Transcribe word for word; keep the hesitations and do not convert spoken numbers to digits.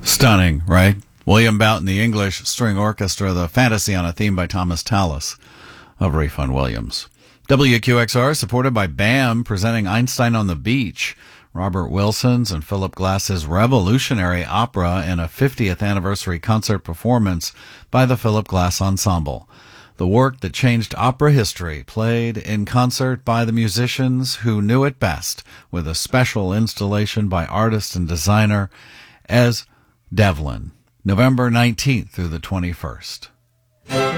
Stunning, right? William Boughton, the English String Orchestra, the Fantasy on a Theme by Thomas Tallis of Refund Williams. W Q X R, supported by BAM, presenting Einstein on the Beach, Robert Wilson's and Philip Glass's revolutionary opera in a fiftieth anniversary concert performance by the Philip Glass Ensemble. The work that changed opera history, played in concert by the musicians who knew it best, with a special installation by artist and designer Ez Devlin, November nineteenth through the twenty-first.